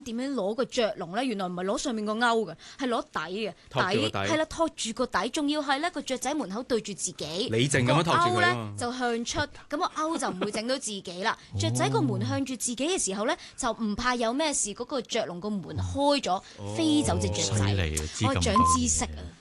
點樣攞個雀籠咧？原來唔係攞上面個鈎嘅，係攞底嘅。係啦，托住個底，仲要係咧個雀仔門口對住自己。 你正咁樣托住佢啊嘛， 就向出，咁個鈎就唔會整到自己啦。雀仔個門向住自己嘅時候咧，就唔怕有咩事。嗰個雀籠個門開咗，飛走隻雀仔。我長知識啊！